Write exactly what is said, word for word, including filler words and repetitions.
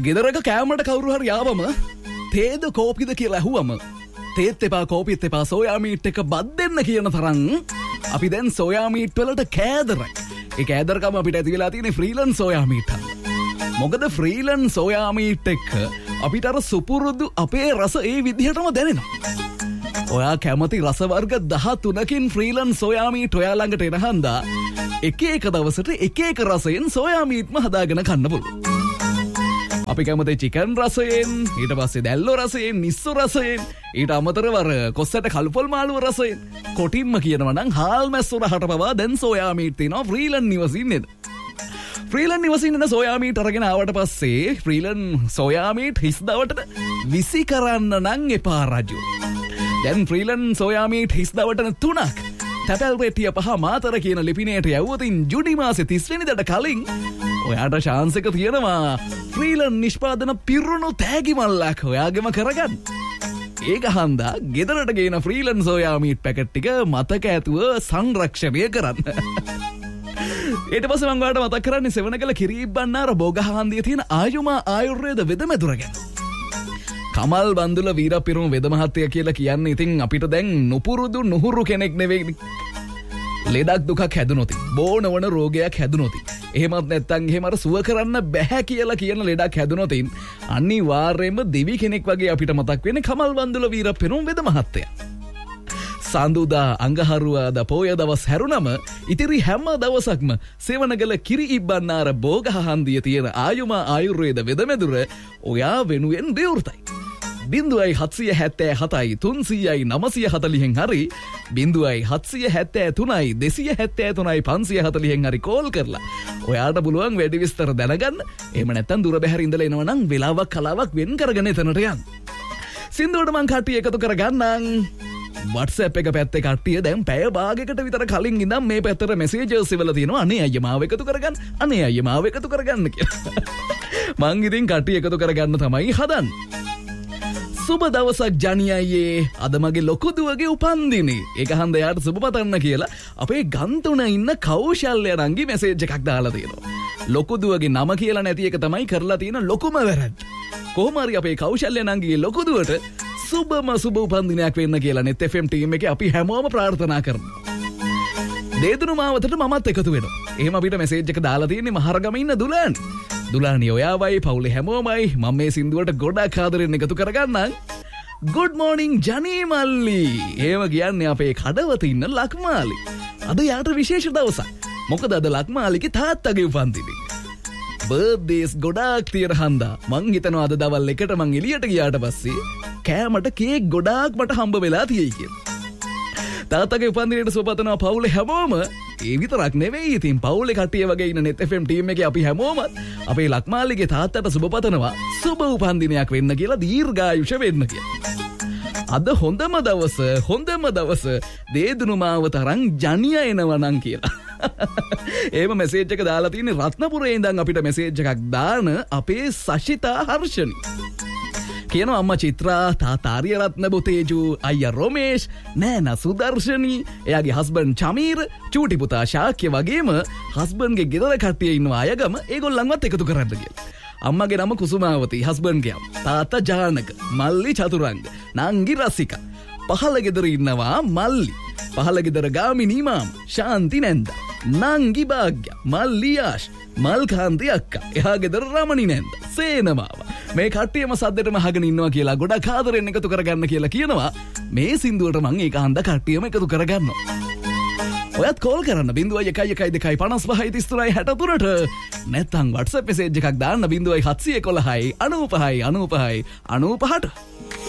ගෙදරක කෑමට කවුරු හරි ආවම තේද කෝපිද කියලා ඇහුවම තේත් එපා කෝපිත් එපා සෝයා මීට් එක බත් දෙන්න කියන තරම් අපි දැන් සෝයා මීට් වලට කෑදරයි. ඒ කෑදරකම අපිට ඇති වෙලා තියෙන්නේ ෆ්‍රීලන්ස් සෝයා මීට් එක. මොකද ෆ්‍රීලන්ස් සෝයා මීට් එක අපිට අර සුපුරුදු අපේ රස ඒ විදිහටම දැනෙනවා. ඔයා කැමති රස වර්ග දහතුනකින් ෆ්‍රීලන්ස් සෝයා මීට් ඔයා ළඟට එන හන්දා එක එක දවසට එක එක රසයෙන් සෝයා මීට්ම හදාගෙන කන්න පුළුවන්. අපි කැමති චිකන් රසයෙන්, ඊට පස්සේ දැල්ලෝ රසයෙන්, නිස්සු රසයෙන්, ඊට අමතරව කොස්සට කළුපොල් මාළුව රසයෙන්, කොටින්ම කියනවා නම් හාල් මැස්සු රහට පවා දැන් සෝයා මීට් තියෙනවා ෆ්‍රීලන්ස් නිවසින් නේද? ෆ්‍රීලන්ස් නිවසින් එන සෝයා මීට් අරගෙන ආවට පස්සේ ෆ්‍රීලන්ස් සෝයා මීට් හිස් දවටට විසි කරන්න නම් එපා රජු. දැන් ෆ්‍රීලන්ස් සෝයා මීට් හිස් දවටන තුනක් තැපැල් පෙට්ටිය පහ මාතර කියන ලිපිනයට යවුවතින් ජුනි මාසේ තිස් වෙනිදාට කලින් ඔයාට chance එක තියෙනවා ෆ්‍රීලන්ස් නිෂ්පාදන පිරුණු තෑගි මල්ලක් ඔයාගෙම කරගන්න. ඒක හන්දා ගෙදරට ගේන ෆ්‍රීලන්ස් සෝයා මීට් පැකට් ටික මතක ඇතුව සංරක්ෂණය කරන්න. ඊට පස්සේ මම ඔයාලට මතක් කරන්නේ සෙවණගල කිරිබ්බන්නාර බෝගහන්දියේ තියෙන ආයුමා ආයුර්වේද වෙද මෙදුර ගැන. කමල් බන්දුල වීරපිරුම වෙද මහත්තයා කියලා කියන්නේ ඉතින් අපිට දැන් නුපුරුදු නුහුරු කෙනෙක් නෙවෙයි. ලෙඩක් දුකක් හැදුනොත්, බෝනවන රෝගයක් හැදුනොත්, එහෙමත් නැත්නම් එහෙම අර සුව කරන්න බෑ කියලා කියන ලෙඩක් හැදුනොත් අනිවාර්යයෙන්ම දෙවි කෙනෙක් වගේ අපිට මතක් වෙන්නේ කමල් බන්දුල වීරපිරුම වෙද මහත්තයා. සඳුදා අඟහරුවාදා පොය දවස් හැරුණම ඉතිරි හැම දවසක්ම සෙවණගල කිරි ඉබ්බන්නාර බෝගහන්දියේ තියෙන ආයුමා ආයුර්වේද වෙද මෙදුර ඔයා වෙනුවෙන් විවෘතයි. බිංදුවයි හත්සිය හැත්තෑ හතයි තුන්සියයි නවසිය හතලිහෙන් හරි බිංදුවයි හත්සිය හැත්තෑ තුනයි දෙසිය හැත්තෑ තුනයි පන්සිය හතලිහෙන් හරි කෝල් කරලා ඔයාට පුළුවන් වැඩි විස්තර දැනගන්න. එහෙම නැත්නම් දුර බැහැර ඉඳලා එනවා නම් වෙලාවක් කලාවක් වෙන් කරගෙන එතනට යන්න. සින්දුවට මං කට්ටිය එකතු කරගන්නම්. WhatsApp එක පැත්තේ කට්ටිය දැන් පැය භාගයකට විතර කලින් ඉඳන් මේ පැත්තට මෙසේජස් ඉවලා තියෙනවා. අනේ අයියා මාව එකතු කරගන්න. අනේ අයියා මාව එකතු කරගන්න කියලා. මං ඉතින් කට්ටිය එකතු කරගන්න තමයි හදන්නේ. සුබ දවසක් ජනි අයියේ. අද මගේ ලොකු දුවගේ උපන්දිනේ. ඒක හන්ද යාට සුබ පතන්න කියලා අපේ ගන්තුන ඉන්න කෞශල්‍ය නංගි මෙසේජ් එකක් දාලා තියෙනවා. ලොකු දුවගේ නම කියලා නැති එක තමයි කරලා තියෙන ලොකුම වැරද්ද. කොහොම හරි අපේ කෞශල්‍ය නංගිගේ ලොකු දුවට සුබම සුබ උපන්දිනයක් වෙන්න කියලා net F M ටීම් එකේ අපි හැමෝම ප්‍රාර්ථනා කරනවා. දේදුණු මාවතට මමත් එකතු වෙනවා. එහෙම අපිට මෙසේජ් එක දාලා තියෙන්නේ මහරගම ඉන්න දුලානි. දුලානි ඔයාවයි පවුලේ හැමෝමයි මම මේ සින්දුවට ගොඩක් ආදරෙන් එකතු කරගන්නම්. good morning ජනී මල්ලි. එහෙම කියන්නේ අපේ කඩවත ඉන්න ලක්මාලි. අද යාට විශේෂ දවසක්. මොකද අද ලක්මාලිගේ තාත්තගේ උපන්දිනේ. බර්ත්ඩේස් ගොඩාක් තියෙන හන්දා මං හිතනවා අද දවල් එකට මං එළියට ගියාට පස්සේ කෑමට කේක් ගොඩාක් මට හම්බ වෙලා තියෙයි කියලා. තාත්තගේ උපන්දිනේට සුබ පතනවා පවුලේ හැමෝම. ඒ විතරක් නෙවෙයි ඉතින් පවුලේ කට්ටිය වගේ ඉන්න net F M ටීම් එකේ අපි හැමෝමත් අපේ ලක්මාලිගේ තාත්තට සුබ පතනවා සුබ උපන්දිනයක් වෙන්න කියලා දීර්ඝායුෂ වෙන්න කියලා. අද හොඳම දවස හොඳම දවස දේදුණු මාව තරම් ජනිය එනවා නම් කියලා. එහෙම මෙසේජ් එක දාලා තියෙන්නේ රත්නපුරේ ඉඳන් අපිට මෙසේජ් එකක් දාන අපේ සෂිතා හර්ෂණි. කියනවා අම්මා චිත්‍රා තාත්තා ආර්යරත්න බොතේජු අයියා රොමේෂ් නෑනා සුදර්ශනී එයාගේ හස්බන්ඩ් චමීර් චූටි පුතා ශාක්‍ය වගේම හස්බන්ඩ්ගේ ගෙදර කට්ටිය ඉන්නවා අයගම ඒගොල්ලන්වත් එකතු කරන්න කියලා. අම්මගේ නම කුසුමාවති හස්බන්ඩ්ගේ තාත්තා ජානක මල්ලි චතුරංග නංගි රසිකා පහළ ගෙදර ඉන්නවා මල්ලි පහළ ගෙදර ගාමිණී මාම ශාන්ති නැන්ද නංගි භාග්‍ය මල්ලි ආශ් මල්කාන්ති අක්කා එහා ගෙදර රමණි නැන්ද සේනමාව මේ කට්ටියම සද්දෙටම අහගෙන ඉන්නවා කියලා ගොඩක් ආදරෙන් එකතු කරගන්න කියලා කියනවා. මේ සින්දුවට මං ඒක හන්ද කට්ටියම එකතු කරගන්නවා. ඔයත් කෝල් කරන්න බිංදුවයි එකයි එකයි දෙකයි පනස් පහයි තිස් තුනයි හැට තුනට නැත්නම් WhatsApp මෙසේජ් එකක් දාන්න බිංදුවයි හත්සිය එකොළහයි අනූපහයි අනූපහයි අනූපහට.